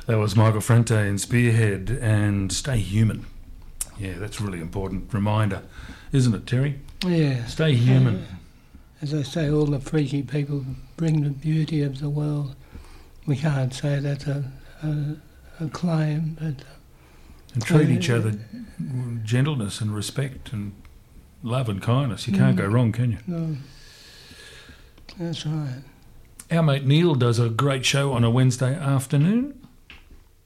That was Michael Frente in Spearhead and Stay Human. Yeah, that's a really important reminder, isn't it, Terry? Yeah. Stay human. As I say, all the freaky people bring the beauty of the world. We can't say that's a claim, but... And treat each other with gentleness and respect and love and kindness. You can't go wrong, can you? No. That's right. Our mate Neil does a great show on a Wednesday afternoon.